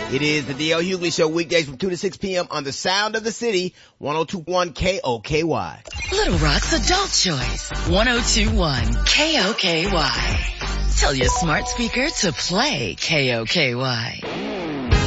It is the D.L. Hughley Show, weekdays from 2 to 6 p.m. on the Sound of the City, 102.1 KOKY. Little Rock's Adult Choice, 102.1 KOKY. Tell your smart speaker to play KOKY.